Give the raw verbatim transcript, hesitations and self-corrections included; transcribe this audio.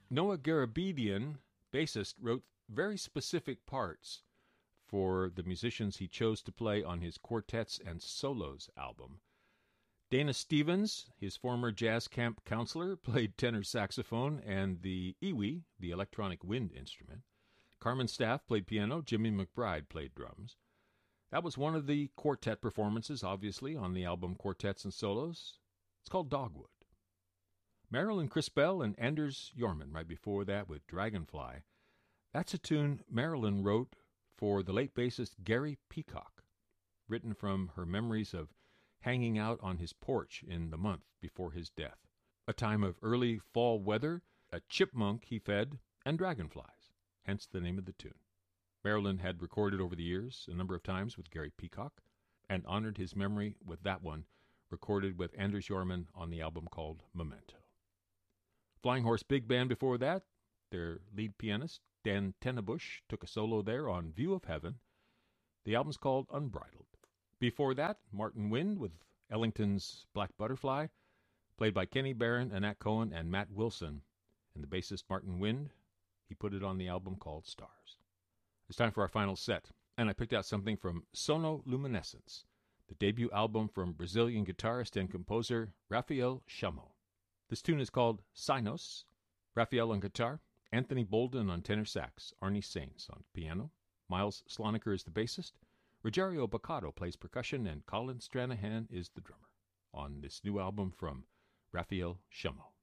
Noah Garabedian, bassist, wrote very specific parts for the musicians he chose to play on his Quartets and Solos album. Dana Stevens, his former jazz camp counselor, played tenor saxophone and the iwi, the electronic wind instrument. Carmen Staff played piano. Jimmy McBride played drums. That was one of the quartet performances, obviously, on the album Quartets and Solos. It's called Dogwood. Marilyn Crispell and Anders Jorman right before that with Dragonfly. That's a tune Marilyn wrote for the late bassist Gary Peacock, written from her memories of hanging out on his porch in the month before his death. A time of early fall weather, a chipmunk he fed, and dragonflies, hence the name of the tune. Marilyn had recorded over the years a number of times with Gary Peacock and honored his memory with that one, recorded with Anders Jorman on the album called Memento. Flying Horse Big Band before that, their lead pianist, Dan Tenebush, took a solo there on View of Heaven. The album's called Unbridled. Before that, Martin Wind with Ellington's Black Butterfly, played by Kenny Barron, Annette Cohen, and Matt Wilson. And the bassist Martin Wind, he put it on the album called Stars. It's time for our final set, and I picked out something from Sono Luminescence, the debut album from Brazilian guitarist and composer Rafael Chamou. This tune is called Sinos. Rafael on guitar, Anthony Bolden on tenor sax, Arnie Sainz on piano, Miles Sloniker is the bassist, Rogerio Baccato plays percussion, and Colin Stranahan is the drummer on this new album from Rafael Chamou.